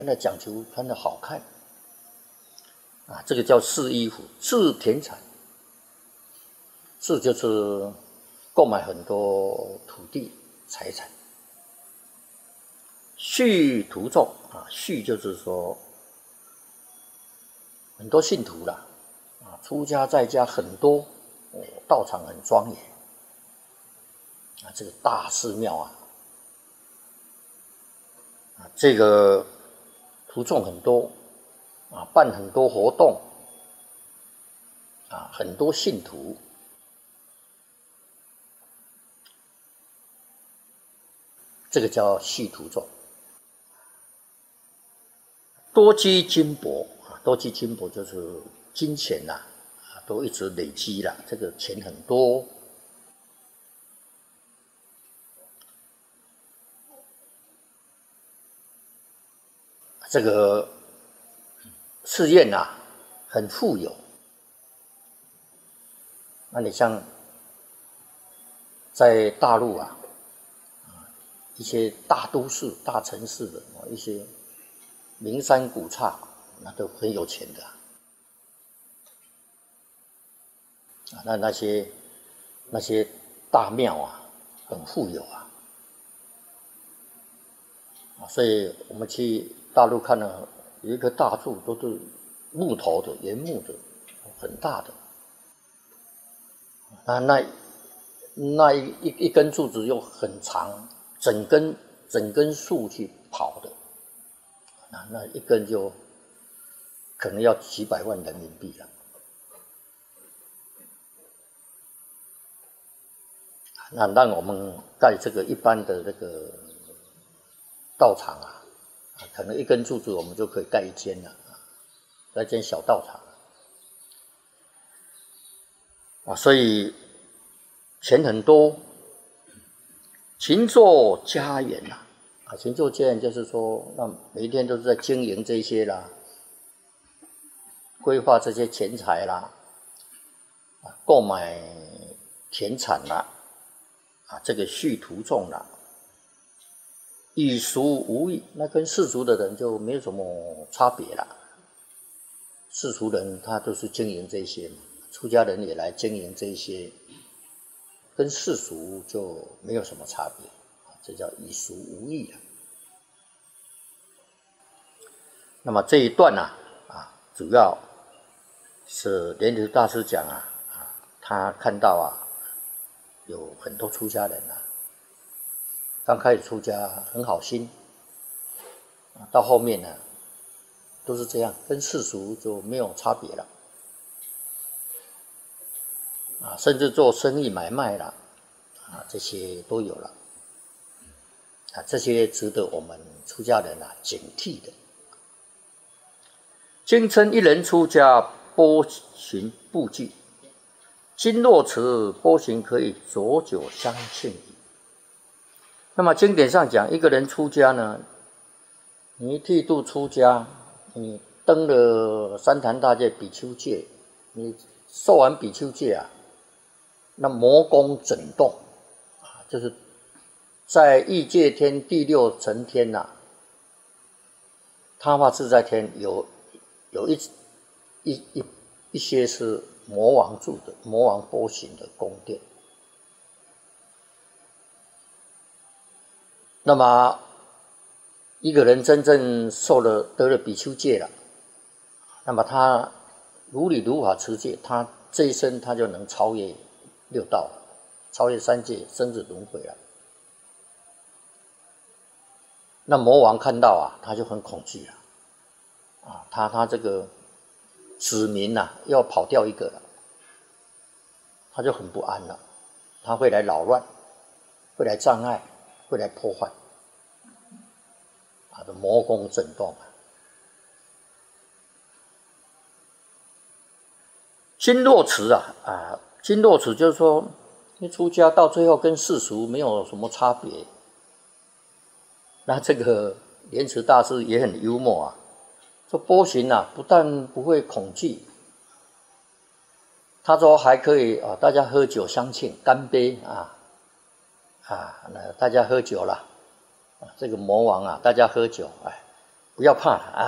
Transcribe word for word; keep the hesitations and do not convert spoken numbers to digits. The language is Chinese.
那讲求穿的好看啊，这个叫试衣服，试田产，试就是购买很多土地财产，序徒众啊，序就是说很多信徒啦，啊，出家在家很多，哦，道场很庄严啊，这个大寺庙啊，啊，这个徒众很多啊，办很多活动啊，很多信徒，这个叫序徒众。多积金帛啊，多积金帛就是金钱呐，啊，都一直累积了，这个钱很多。这个寺院呐，很富有。那你像在大陆啊，一些大都市、大城市的一些名山古刹，那都很有钱的啊。那那些那些大庙啊，很富有啊。所以我们去大陆看了，有一棵大树，都是木头的，原木的，很大的。那那那一一一根柱子又很长，整根整根树去跑的，那那一根就可能要几百万人民币了。那让我们盖这个一般的那个道场啊，可能一根柱子我们就可以盖一间了，盖一间小道场啊，所以钱很多，勤做家园呐，啊，勤做家园就是说，那每一天都是在经营这些啦，规划这些钱财啦，啊，购买田产啦，啊，这个序徒众啦，与俗无异，那跟世俗的人就没有什么差别啦。世俗人他都是经营这些嘛，出家人也来经营这些，跟世俗就没有什么差别，这叫与俗无异啊。那么这一段呢，啊，主要是莲池大师讲啊，啊，他看到啊，有很多出家人啊，刚开始出家很好心，到后面呢，都是这样，跟世俗就没有差别了。啊，甚至做生意买卖啦，啊，这些都有了，啊，这些值得我们出家人啊警惕的。经称一人出家，波行不惧；经若此，波行可以浊酒相庆矣。那么经典上讲，一个人出家呢，你剃度出家，你登了三坛大戒、比丘戒，你受完比丘戒啊。那魔宫整动啊，就是在欲界天第六层天呐、啊，他化自在天有有一一一一些是魔王住的，魔王波行的宫殿。那么一个人真正受了得了比丘戒了，那么他如理如法持戒，他这一生他就能超越六道了，超越三界生死轮回了。那魔王看到啊，他就很恐惧了，啊，他他这个子民呐、啊、要跑掉一个了，他就很不安了，他会来扰乱，会来障碍，会来破坏，啊，魔宫震动啊。经若持啊啊。经若此就是说，你出家到最后跟世俗没有什么差别。那这个莲池大师也很幽默啊，说波行啊，不但不会恐惧，他说还可以啊，大家喝酒相庆，干杯啊啊，那大家喝酒了，啊，这个魔王啊，大家喝酒，哎，不不要怕他